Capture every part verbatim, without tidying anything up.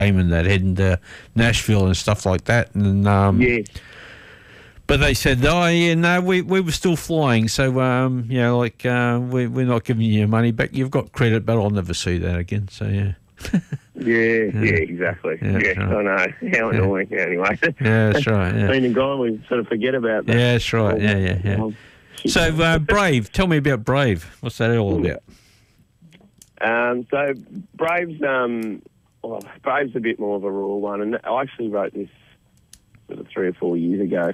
aiming that heading to Nashville and stuff like that. And um, yeah. But they said, oh, yeah, no, we, we were still flying. So, um, you know, like, uh, we, we're not giving you your money back. You've got credit, but I'll never see that again. So, yeah. yeah, yeah, yeah, exactly. Yeah, yeah, right. I know. How annoying. Yeah. Anyway. Yeah, that's right. Yeah, been and gone, we sort of forget about that. yeah that's right. Yeah, yeah, yeah. Well, So, uh, Brave, tell me about Brave. What's that all about? Um, so, Brave's, um, well, Brave's a bit more of a raw one. And I actually wrote this sort of three or four years ago.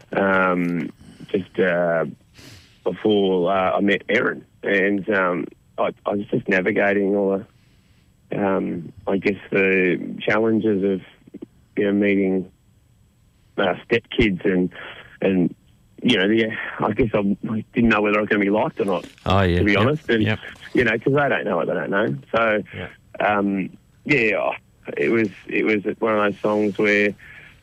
Um, just uh, before uh, I met Erin, and um, I, I was just navigating all the, um, I guess, the challenges of you know meeting uh, stepkids and and you know, yeah, I guess I, I didn't know whether I was going to be liked or not. Oh yeah, to be yep. honest, and Yep. you know, because they don't know what they don't know. So, Yep. um, yeah, it was it was one of those songs where.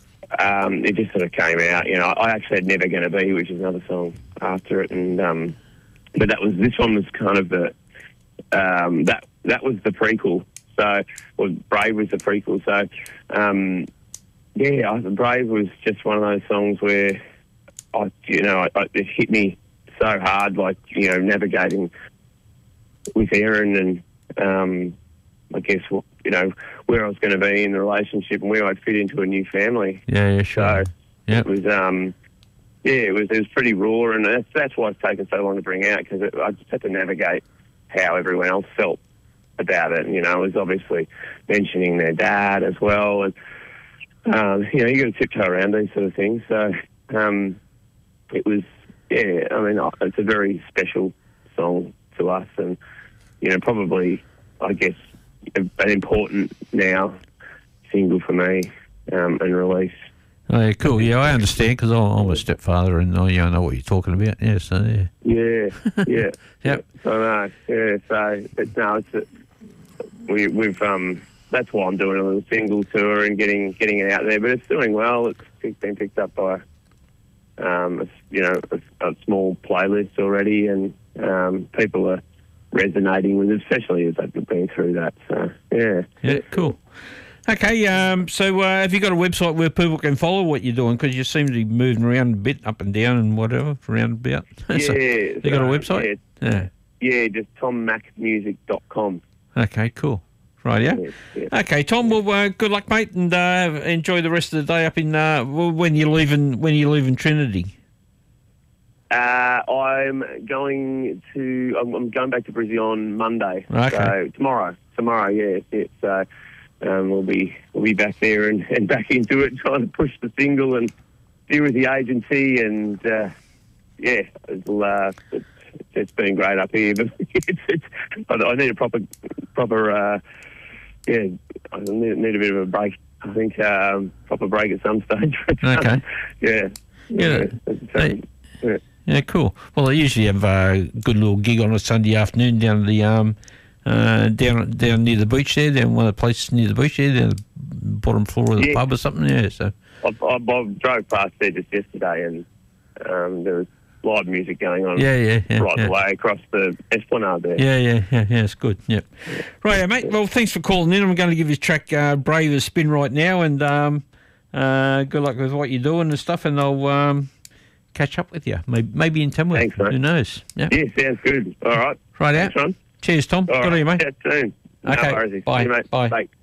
Um, it just sort of came out, you know. I actually had Never Gonna Be, which is another song after it, and um, but that was this one was kind of the um, that that was the prequel. So, well, Brave was the prequel. So, um, yeah, I, Brave was just one of those songs where I, you know, I, I, it hit me so hard, like you know, navigating with Erin and um, I guess you know where I was going to be in the relationship and where I'd fit into a new family. Yeah, yeah, sure. So Yep. it was, um, yeah, it was it was pretty raw, and that's that's why it's taken so long to bring out because I just had to navigate how everyone else felt about it. And, you know, it was obviously mentioning their dad as well, and um, you know, you got to tiptoe around these sort of things. So um, it was, yeah, I mean, it's a very special song to us, and you know, probably, I guess, an important now single for me um, and release. Oh, yeah, cool. Yeah, I understand because I'm a stepfather and I, you know, I know what you're talking about. Yeah, so yeah. Yeah, yeah. Yep. So no, yeah. So it's no, it's a, we we've um. That's why I'm doing a little single tour and getting getting it out there. But it's doing well. It's been picked up by um, a, you know, a, a small playlist already, and um, people are resonating with it, especially as they've been through that. So yeah. Yeah, cool. Okay, um, so uh, have you got a website where people can follow what you're doing? Because you seem to be moving around a bit, up and down and whatever, around about. Yeah. So, you got a website? Yeah. Yeah, yeah just tom mac music dot com. Okay, cool. Right, yeah. Yeah, yeah. Okay, Tom. Well, uh, good luck, mate, and uh, enjoy the rest of the day up in uh, when you're leaving. When you're leaving Trinity. Uh, I'm going to. I'm, I'm going back to Brisbane on Monday. Okay. So tomorrow. Tomorrow, yeah. yeah so um, we'll be we'll be back there and, and back into it, trying to push the single and deal with the agency, and uh, yeah, it'll, uh, it's, it's been great up here, but it's, it's, I need a proper proper. Uh, Yeah, I need, need a bit of a break. I think um, proper break at some stage. Okay. yeah. Yeah. Yeah. Hey. yeah. Yeah, cool. Well, they usually have a good little gig on a Sunday afternoon down at the um, uh, down down near the beach there, down one of the places near the beach there, down the bottom floor of the Yeah. pub or something. Yeah, so. I, I, I drove past there just yesterday, and um, there was live music going on. Yeah, yeah, yeah. right yeah. the way across the Esplanade there. Yeah, yeah, yeah, yeah, it's good. Yep. Right, yeah, mate. Well, thanks for calling in. I'm going to give this track uh, Brave a spin right now, and um, uh, good luck with what you're doing and stuff, and I'll um, catch up with you. Maybe, maybe in Tamworth. Thanks, mate. Who knows? Yep. Yeah, sounds good. All right. Right Thanks, out. Ron. Cheers, Tom. All Good on right. you, mate. Chat soon. Okay. No worries. Bye. See you, mate. Bye. Bye.